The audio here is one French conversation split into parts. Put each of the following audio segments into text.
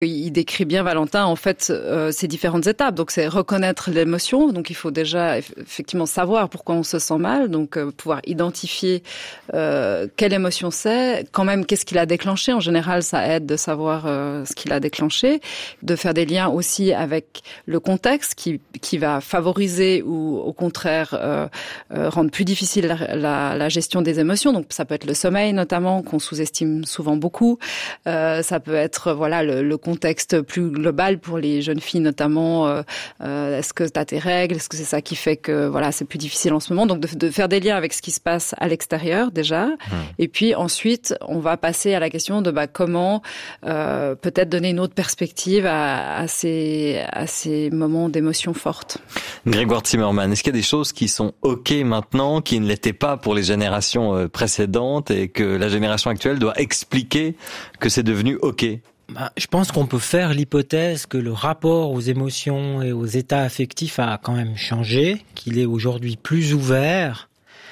Il décrit bien, Valentin, en fait, ces différentes étapes. Donc, c'est reconnaître l'émotion. Donc, il faut déjà effectivement savoir pourquoi on se sent mal. Donc, pouvoir identifier quelle émotion c'est. Quand même, qu'est-ce qui l'a déclenché. En général, ça aide de savoir ce qui l'a déclenché. De faire des liens aussi avec le contexte qui va favoriser ou, au contraire, rendre plus difficile la gestion des émotions. Donc, ça peut être le sommeil, notamment, qu'on sous-estime souvent beaucoup. Ça peut être, voilà, le contexte plus global pour les jeunes filles notamment. Est-ce que tu as tes règles? Est-ce que c'est ça qui fait que voilà, c'est plus difficile en ce moment? Donc de faire des liens avec ce qui se passe à l'extérieur déjà. Et puis ensuite, on va passer à la question de comment peut-être donner une autre perspective à ces moments d'émotion fortes. Grégoire Zimmermann, est-ce qu'il y a des choses qui sont OK maintenant, qui ne l'étaient pas pour les générations précédentes et que la génération actuelle doit expliquer que c'est devenu OK? Je pense qu'on peut faire l'hypothèse que le rapport aux émotions et aux états affectifs a quand même changé, qu'il est aujourd'hui plus ouvert,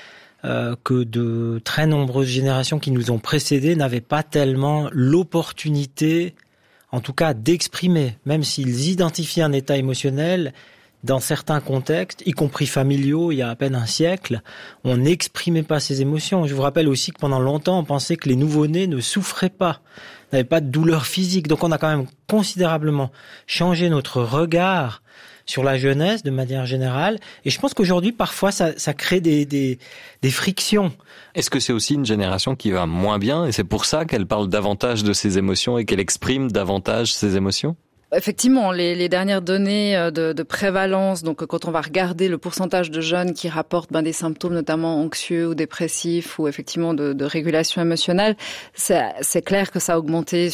que de très nombreuses générations qui nous ont précédés n'avaient pas tellement l'opportunité, en tout cas, d'exprimer, même s'ils identifient un état émotionnel. Dans certains contextes, y compris familiaux, il y a à peine un siècle, on n'exprimait pas ses émotions. Je vous rappelle aussi que pendant longtemps, on pensait que les nouveau-nés ne souffraient pas, n'avaient pas de douleur physique. Donc on a quand même considérablement changé notre regard sur la jeunesse de manière générale. Et je pense qu'aujourd'hui, parfois, ça crée des frictions. Est-ce que c'est aussi une génération qui va moins bien et c'est pour ça qu'elle parle davantage de ses émotions et qu'elle exprime davantage ses émotions ? Effectivement, les dernières données de prévalence, donc quand on va regarder le pourcentage de jeunes qui rapportent des symptômes notamment anxieux ou dépressifs ou effectivement de régulation émotionnelle, c'est clair que ça a augmenté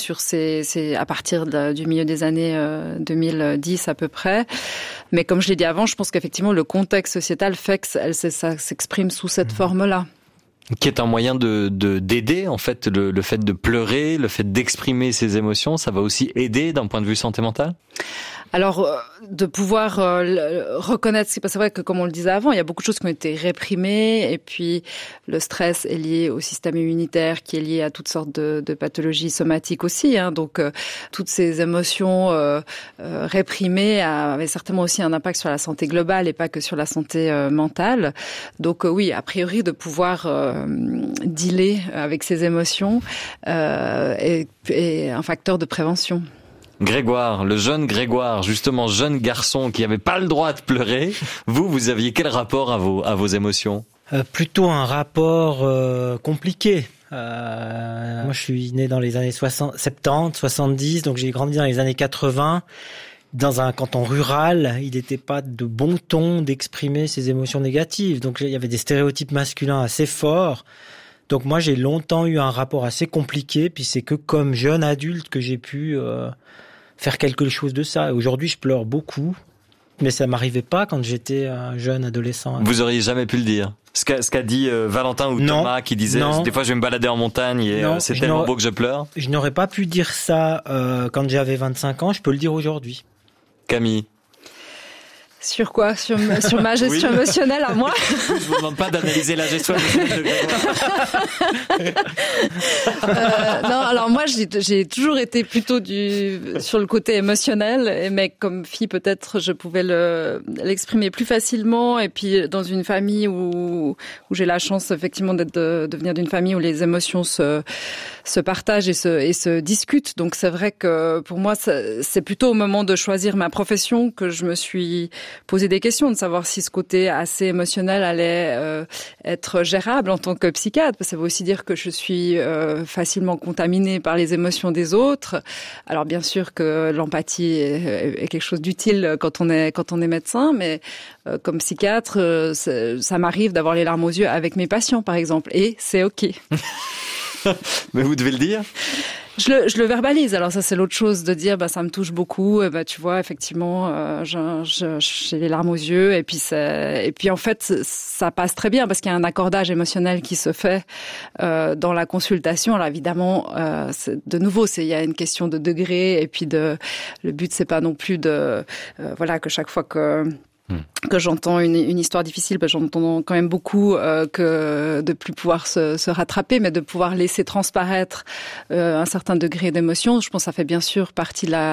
à partir du milieu des années 2010 à peu près. Mais comme je l'ai dit avant, je pense qu'effectivement le contexte sociétal fait que ça s'exprime sous cette forme-là. Qui est un moyen d'aider, en fait, le fait de pleurer, le fait d'exprimer ses émotions, ça va aussi aider d'un point de vue santé mentale ? Alors, de pouvoir reconnaître, c'est vrai que comme on le disait avant, il y a beaucoup de choses qui ont été réprimées et puis le stress est lié au système immunitaire qui est lié à toutes sortes de pathologies somatiques aussi. Donc, toutes ces émotions réprimées avaient certainement aussi un impact sur la santé globale et pas que sur la santé mentale. Donc oui, a priori, de pouvoir dealer avec ces émotions est un facteur de prévention. Grégoire, le jeune Grégoire, justement jeune garçon qui avait pas le droit de pleurer, vous aviez quel rapport à vos émotions ? Plutôt un rapport compliqué. Moi, je suis né dans les années 70, 70, donc j'ai grandi dans les années 80. Dans un canton rural, il n'était pas de bon ton d'exprimer ses émotions négatives. Donc il y avait des stéréotypes masculins assez forts. Donc moi, j'ai longtemps eu un rapport assez compliqué. Puis c'est que comme jeune adulte que j'ai pu faire quelque chose de ça. Aujourd'hui, je pleure beaucoup, mais ça m'arrivait pas quand j'étais un jeune adolescent. Vous auriez jamais pu le dire. Ce qu'a dit Valentin ou Thomas qui disait des fois je vais me balader en montagne et c'est tellement beau que je pleure. Je n'aurais pas pu dire ça quand j'avais 25 ans. Je peux le dire aujourd'hui. Camille. Sur quoi? Sur ma gestion émotionnelle à moi? Je vous demande pas d'analyser la gestion émotionnelle de Grégoire. Non, alors moi j'ai toujours été plutôt sur le côté émotionnel, mais comme fille peut-être je pouvais l'exprimer plus facilement. Et puis dans une famille où j'ai la chance effectivement de venir d'une famille où les émotions se partagent et se discutent. Donc c'est vrai que pour moi c'est plutôt au moment de choisir ma profession que je me suis poser des questions, de savoir si ce côté assez émotionnel allait être gérable en tant que psychiatre. Ça veut aussi dire que je suis facilement contaminée par les émotions des autres. Alors bien sûr que l'empathie est quelque chose d'utile quand on est médecin, mais comme psychiatre, ça m'arrive d'avoir les larmes aux yeux avec mes patients, par exemple, et c'est OK. Mais vous devez le dire. Je le verbalise. Alors ça, c'est l'autre chose de dire, ça me touche beaucoup. Et tu vois, effectivement, j'ai les larmes aux yeux. Et puis en fait, ça passe très bien parce qu'il y a un accordage émotionnel qui se fait dans la consultation. Alors évidemment, de nouveau, il y a une question de degré. Et puis le but, c'est pas non plus que chaque fois que que j'entends une histoire difficile, j'entends quand même beaucoup que de plus pouvoir se rattraper, mais de pouvoir laisser transparaître un certain degré d'émotion. Je pense que ça fait bien sûr partie de